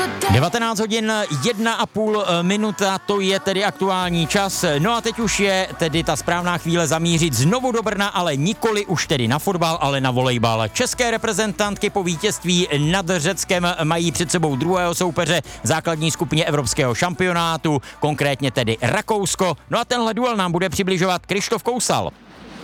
19 hodin 1,5 minuta, to je tedy aktuální čas. No a teď už je tedy ta správná chvíle zamířit znovu do Brna, ale nikoli už tedy na fotbal, ale na volejbal. České reprezentantky po vítězství nad Řeckem mají před sebou druhého soupeře v základní skupině evropského šampionátu, konkrétně tedy Rakousko. No a tenhle duel nám bude přibližovat Kryštof Kousal.